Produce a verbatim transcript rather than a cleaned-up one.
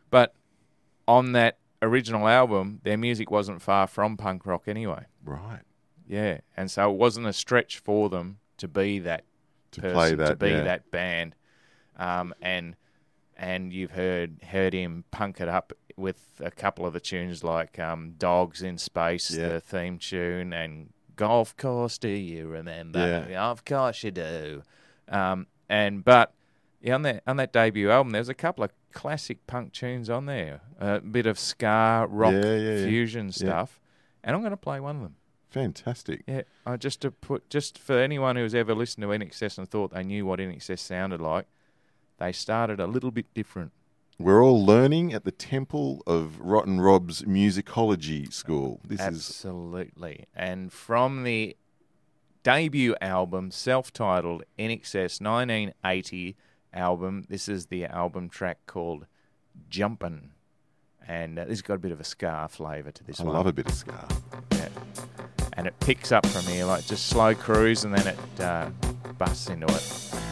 But on that original album, their music wasn't far from punk rock anyway. Right. Yeah, and so it wasn't a stretch for them to be that To person, play that, to be yeah. that band. Um, and and you've heard heard him punk it up with a couple of the tunes like um, Dogs in Space, Yeah. the theme tune, and Golf Course, do you remember? Yeah. Of course you do. Um, and but yeah, on that on that debut album, there's a couple of classic punk tunes on there, a bit of ska rock Yeah, yeah, yeah. fusion Yeah. stuff, and I'm going to play one of them. Fantastic. Yeah, uh, just to put, just for anyone who's ever listened to I N X S and thought they knew what I N X S sounded like, they started a little bit different. We're all learning at the Temple of Rotten Rob's musicology school. This is Absolutely. And from the debut album, self-titled I N X S nineteen eighty album, this is the album track called Jumpin'. And uh, this has got a bit of a ska flavour to this I one. love a bit of ska. Yeah. And it picks up from here, like just slow cruise, and then it uh, busts into it.